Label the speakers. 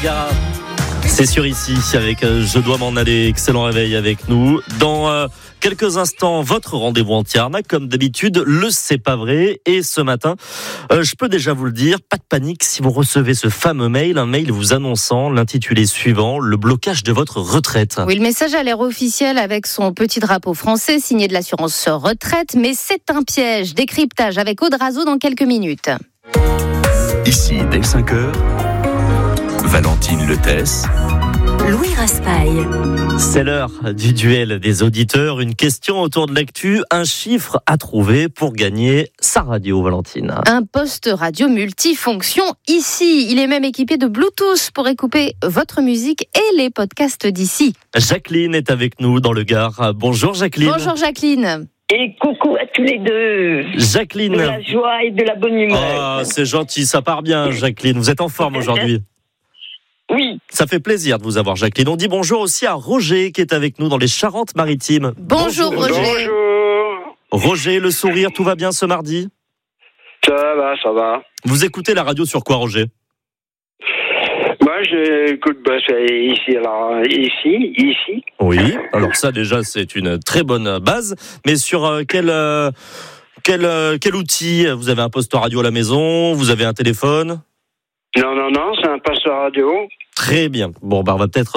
Speaker 1: Niagara. C'est sûr ici avec Je dois m'en aller. Excellent réveil avec nous. Dans quelques instants, votre rendez-vous anti-arnaque. Comme d'habitude, le C'est pas vrai. Et ce matin, je peux déjà vous le dire, pas de panique si vous recevez ce fameux mail. Un mail vous annonçant l'intitulé suivant, le blocage de votre retraite.
Speaker 2: Oui, le message a l'air officiel avec son petit drapeau français signé de l'assurance retraite. Mais c'est un piège. Décryptage avec Aude Razo dans quelques minutes.
Speaker 3: Ici, dès 5h, Valentine Letès,
Speaker 4: Louis Raspail.
Speaker 1: C'est l'heure du duel des auditeurs. Une question autour de l'actu, un chiffre à trouver pour gagner sa radio, Valentine.
Speaker 2: Un poste radio multifonction ici. Il est même équipé de Bluetooth pour écouter votre musique et les podcasts d'ici.
Speaker 1: Jacqueline est avec nous dans le Gard. Bonjour Jacqueline.
Speaker 2: Bonjour Jacqueline.
Speaker 5: Et coucou à tous les deux.
Speaker 1: Jacqueline.
Speaker 5: De la joie et de la bonne humeur.
Speaker 1: Ah, c'est gentil, ça part bien Jacqueline. Vous êtes en forme aujourd'hui.
Speaker 5: Oui.
Speaker 1: Ça fait plaisir de vous avoir Jacqueline. On dit bonjour aussi à Roger qui est avec nous dans les Charentes-Maritimes.
Speaker 2: Bonjour Roger.
Speaker 6: Bonjour.
Speaker 1: Roger, le sourire, tout va bien ce mardi ?
Speaker 6: Ça va.
Speaker 1: Vous écoutez la radio sur quoi Roger ?
Speaker 6: Moi, j'écoute ici.
Speaker 1: Oui, alors ça déjà c'est une très bonne base. Mais sur quel outil ? Vous avez un poste radio à la maison ? Vous avez un téléphone ?
Speaker 6: Non, c'est un poste radio.
Speaker 1: Très bien. Bon, on va peut-être